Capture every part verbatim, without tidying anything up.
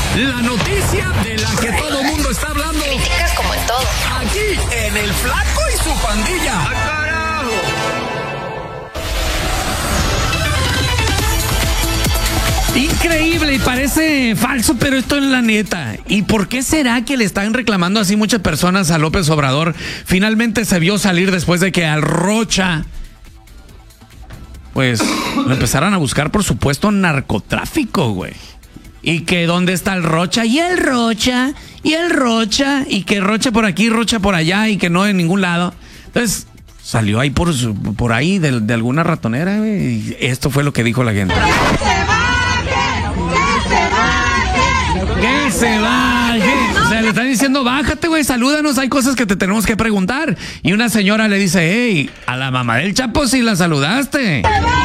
La noticia de la que todo mundo está hablando. Críticas como en todo. Aquí, en El Flaco y su Pandilla. ¡Ah, carajo! Increíble y parece falso, pero esto es la neta. ¿Y por qué será que le están reclamando así muchas personas a López Obrador? Finalmente se vio salir después de que al Rocha, pues, lo empezaron a buscar por supuesto narcotráfico, güey. Y que dónde está el Rocha, y el Rocha, y el Rocha, y que Rocha por aquí, Rocha por allá, y que no en ningún lado. Entonces, salió ahí por, por ahí de, de alguna ratonera, güey, y esto fue lo que dijo la gente. ¡Que se baje! O sea, le están diciendo, bájate, güey, salúdanos, hay cosas que te tenemos que preguntar. Y una señora le dice, hey, a la mamá del Chapo sí la saludaste.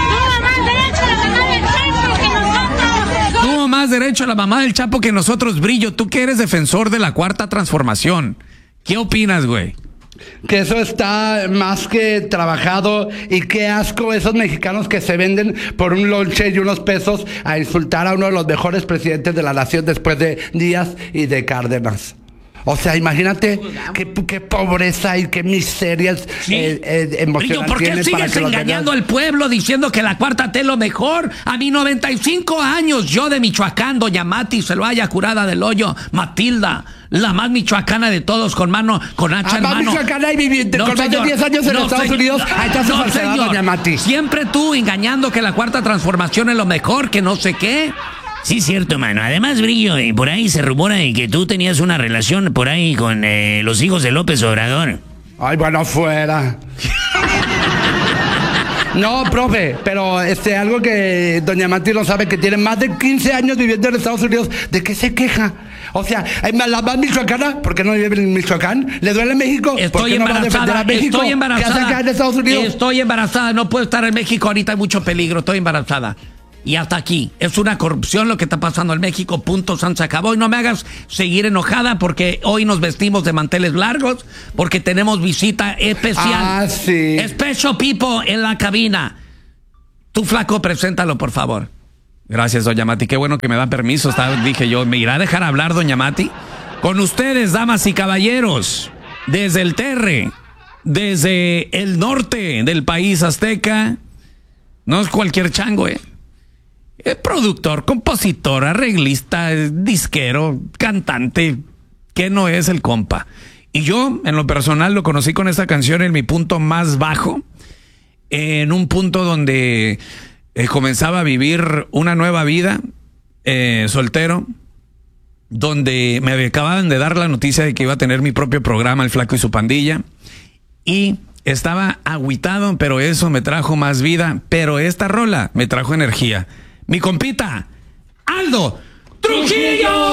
Tuvo más derecho a la mamá del Chapo que nosotros, Brillo. Tú que eres defensor de la Cuarta Transformación. ¿Qué opinas, güey? Que eso está más que trabajado, y qué asco esos mexicanos que se venden por un lonche y unos pesos a insultar a uno de los mejores presidentes de la nación después de Díaz y de Cárdenas. O sea, imagínate qué, qué pobreza y qué miserias sí. eh, eh, emocionales. ¿Por qué sigues engañando al pueblo diciendo que la Cuarta T es lo mejor? A mis noventa y cinco años, yo de Michoacán, doña Mati, se lo haya curada del hoyo, Matilda, la más michoacana de todos, con mano, con hacha ah, en mano. Más michoacana y viviente, no, con señor, más de diez años en no, Estados señor, Unidos. Ahí está su no, falsedad, doña Mati. Siempre tú engañando que la Cuarta Transformación es lo mejor, que no sé qué. Sí, cierto, mano. Además, Brillo, eh, por ahí se rumora de que tú tenías una relación por ahí con eh, los hijos de López Obrador. Ay, bueno, fuera. No, profe, pero este, algo que doña Mati no sabe, que tiene más de quince años viviendo en Estados Unidos. ¿De qué se queja? O sea, la más michoacana, ¿por qué no vive en Michoacán? ¿Le duele México? Estoy ¿Por qué no va a defender a México? Estoy embarazada. ¿Qué hace acá en Estados Unidos? Estoy embarazada, no puedo estar en México, ahorita hay mucho peligro, estoy embarazada. Y hasta aquí. Es una corrupción lo que está pasando en México. Punto, San se acabó. Y no me hagas seguir enojada porque hoy nos vestimos de manteles largos, porque tenemos visita especial. Ah, sí. Special people en la cabina. Tú, Flaco, preséntalo, por favor. Gracias, doña Mati. Qué bueno que me da permiso. Está, dije yo, ¿me irá a dejar hablar, doña Mati? Con ustedes, damas y caballeros, desde el Terre, desde el norte del país azteca. No es cualquier chango, ¿eh? Es productor, compositor, arreglista, disquero, cantante, que no es el compa. Y yo, en lo personal, lo conocí con esta canción en mi punto más bajo, en un punto donde eh, comenzaba a vivir una nueva vida, eh, soltero, donde me acababan de dar la noticia de que iba a tener mi propio programa, El Flaco y su Pandilla, y estaba agüitado, pero eso me trajo más vida, pero esta rola me trajo energía. Mi compita, Aldo Trujillo.